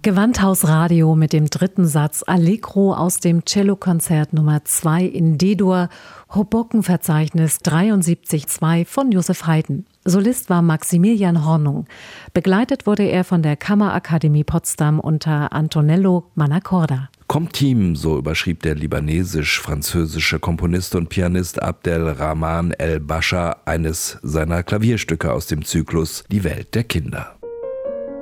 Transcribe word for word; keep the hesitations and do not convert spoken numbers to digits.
Gewandhaus Radio mit dem dritten Satz Allegro aus dem Cellokonzert Nummer zwei in D-Dur, Hoboken-Verzeichnis dreiundsiebzig zwei von Joseph Haydn. Solist war Maximilian Hornung. Begleitet wurde er von der Kammerakademie Potsdam unter Antonello Mannacorda. Comteam, so überschrieb der libanesisch-französische Komponist und Pianist Abdelrahman El-Bascha eines seiner Klavierstücke aus dem Zyklus Die Welt der Kinder.